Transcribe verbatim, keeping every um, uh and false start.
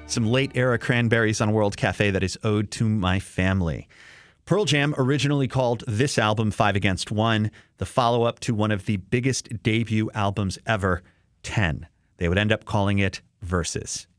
Some late era Cranberries on World Cafe that is Ode to My Family. Pearl Jam originally called this album Five Against One, the follow-up to one of the biggest debut albums ever, Ten. They would end up calling it Versus.